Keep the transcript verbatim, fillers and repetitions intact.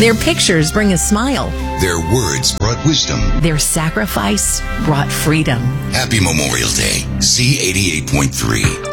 Their pictures bring a smile. Their words brought wisdom. Their sacrifice brought freedom. Happy Memorial Day. Z eighty-eight point three.